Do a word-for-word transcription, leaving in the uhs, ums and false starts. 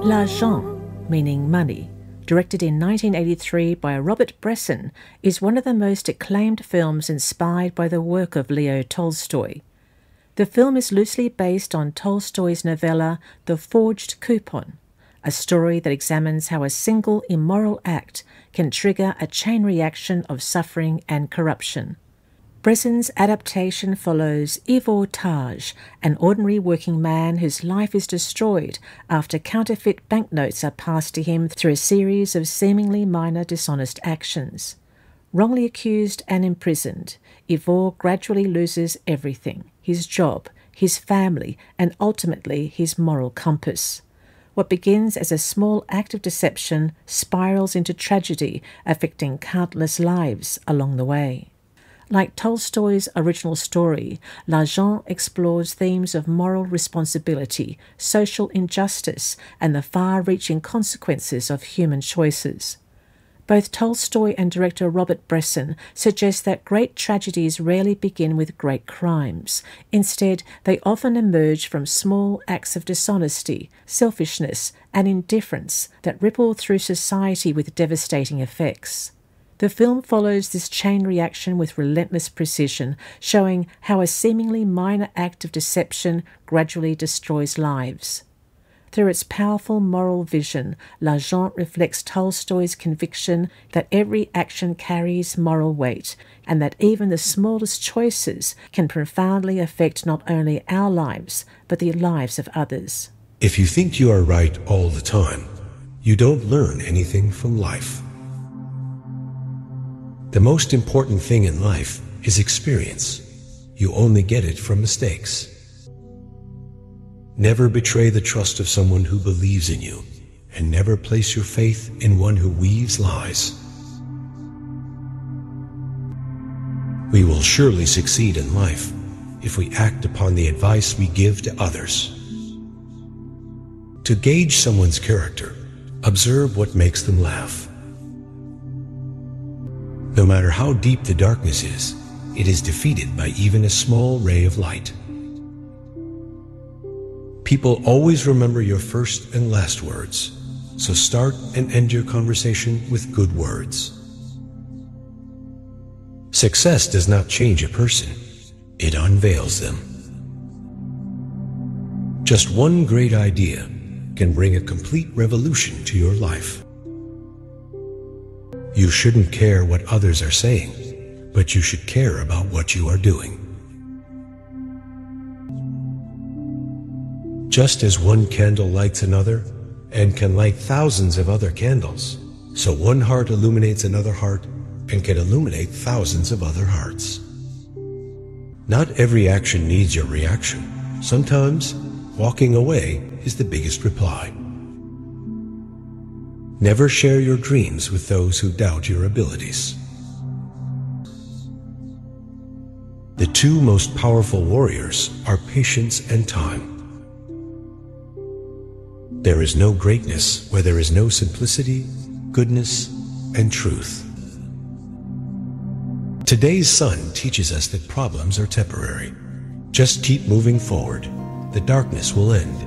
L'argent, meaning money, directed in nineteen eighty-three by Robert Bresson, is one of the most acclaimed films inspired by the work of Leo Tolstoy. The film is loosely based on Tolstoy's novella The Forged Coupon, a story that examines how a single immoral act can trigger a chain reaction of suffering and corruption. Bresson's adaptation follows Ivor Taj, an ordinary working man whose life is destroyed after counterfeit banknotes are passed to him through a series of seemingly minor dishonest actions. Wrongly accused and imprisoned, Ivor gradually loses everything: his job, his family, and ultimately his moral compass. What begins as a small act of deception spirals into tragedy, affecting countless lives along the way. Like Tolstoy's original story, L'argent explores themes of moral responsibility, social injustice, and the far-reaching consequences of human choices. Both Tolstoy and director Robert Bresson suggest that great tragedies rarely begin with great crimes. Instead, they often emerge from small acts of dishonesty, selfishness, and indifference that ripple through society with devastating effects. The film follows this chain reaction with relentless precision, showing how a seemingly minor act of deception gradually destroys lives. Through its powerful moral vision, L'argent reflects Tolstoy's conviction that every action carries moral weight, and that even the smallest choices can profoundly affect not only our lives, but the lives of others. If you think you are right all the time, you don't learn anything from life. The most important thing in life is experience. You only get it from mistakes. Never betray the trust of someone who believes in you, and never place your faith in one who weaves lies. We will surely succeed in life if we act upon the advice we give to others. To gauge someone's character, observe what makes them laugh. No matter how deep the darkness is, it is defeated by even a small ray of light. People always remember your first and last words, so start and end your conversation with good words. Success does not change a person, it unveils them. Just one great idea can bring a complete revolution to your life. You shouldn't care what others are saying, but you should care about what you are doing. Just as one candle lights another and can light thousands of other candles, so one heart illuminates another heart and can illuminate thousands of other hearts. Not every action needs your reaction. Sometimes walking away is the biggest reply. Never share your dreams with those who doubt your abilities. The two most powerful warriors are patience and time. There is no greatness where there is no simplicity, goodness, and truth. Today's sun teaches us that problems are temporary. Just keep moving forward. The darkness will end,